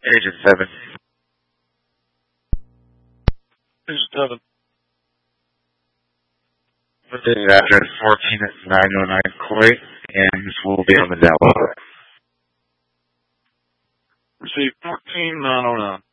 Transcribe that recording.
Agent 7. Agent 7. Updated address 14 at 909 Coit, and this will be on the network. Receive 14909.